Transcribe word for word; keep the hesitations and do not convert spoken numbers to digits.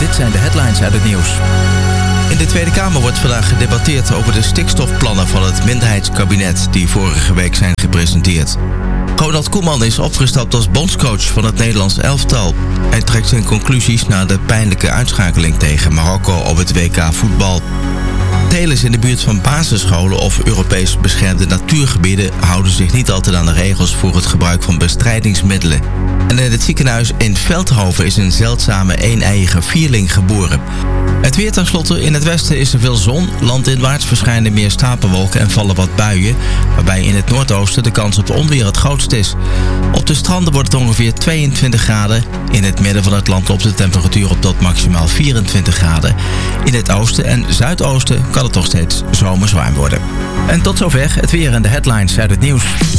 dit zijn de headlines uit het nieuws. In de Tweede Kamer wordt vandaag gedebatteerd over de stikstofplannen van het minderheidskabinet die vorige week zijn gepresenteerd. Ronald Koeman is opgestapt als bondscoach van het Nederlands elftal. Hij trekt zijn conclusies na de pijnlijke uitschakeling tegen Marokko op het W K voetbal. Telers in de buurt van basisscholen of Europees beschermde natuurgebieden houden zich niet altijd aan de regels voor het gebruik van bestrijdingsmiddelen. En in het ziekenhuis in Veldhoven is een zeldzame een-eiige vierling geboren. Het weer tenslotte. In het westen is er veel zon. Landinwaarts verschijnen meer stapelwolken en vallen wat buien, waarbij in het noordoosten de kans op onweer het grootst is. Op de stranden wordt het ongeveer tweeëntwintig graden. In het midden van het land loopt de temperatuur op tot maximaal vierentwintig graden. In het oosten en zuidoosten kan het nog steeds zomers warm worden. En tot zover het weer en de headlines uit het nieuws.